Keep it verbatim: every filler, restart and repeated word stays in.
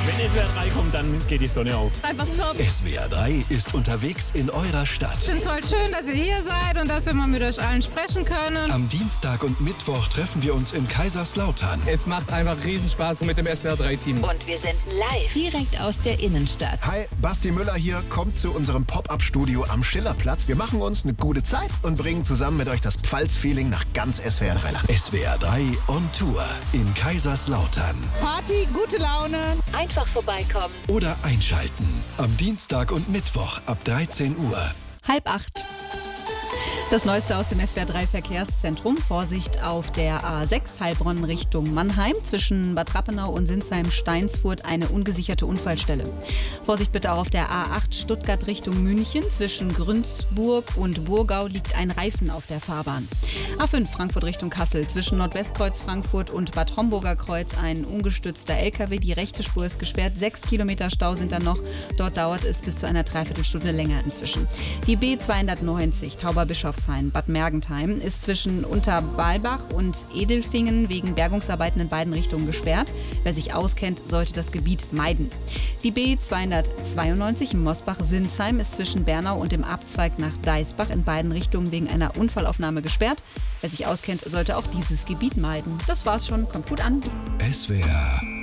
Wenn S W R drei kommt, dann geht die Sonne auf. Einfach top. S W R drei ist unterwegs in eurer Stadt. Ich finde es voll schön, dass ihr hier seid und dass wir mal mit euch allen sprechen können. Am Dienstag und Mittwoch treffen wir uns in Kaiserslautern. Es macht einfach Riesenspaß mit dem S W R drei Team. Und wir senden live direkt aus der Innenstadt. Hi, Basti Müller hier. Kommt zu unserem Pop-Up-Studio am Schillerplatz. Wir machen uns eine gute Zeit und bringen zusammen mit euch das Pfalz-Feeling nach ganz S W R drei. S W R drei on Tour in Kaiserslautern. Party, gute Laune. Einfach vorbeikommen. Oder einschalten. Am Dienstag und Mittwoch ab dreizehn Uhr. Halb acht. Das Neueste aus dem S W R drei Verkehrszentrum. Vorsicht auf der A sechs Heilbronn Richtung Mannheim. Zwischen Bad Rappenau und Sinsheim-Steinsfurt eine ungesicherte Unfallstelle. Vorsicht bitte auch auf der A acht Stuttgart Richtung München. Zwischen Günzburg und Burgau liegt ein Reifen auf der Fahrbahn. A fünf Frankfurt Richtung Kassel. Zwischen Nordwestkreuz Frankfurt und Bad Homburger Kreuz ein ungestützter L K W. Die rechte Spur ist gesperrt. Sechs Kilometer Stau sind dann noch. Dort dauert es bis zu einer Dreiviertelstunde länger inzwischen. Die B zweihundertneunzig Tauberbischofsheim Bad Mergentheim ist zwischen Unterbalbach und Edelfingen wegen Bergungsarbeiten in beiden Richtungen gesperrt. Wer sich auskennt, sollte das Gebiet meiden. Die B zweihundertzweiundneunzig Mosbach-Sinsheim ist zwischen Bernau und dem Abzweig nach Deisbach in beiden Richtungen wegen einer Unfallaufnahme gesperrt. Wer sich auskennt, sollte auch dieses Gebiet meiden. Das war's schon. Kommt gut an. S W R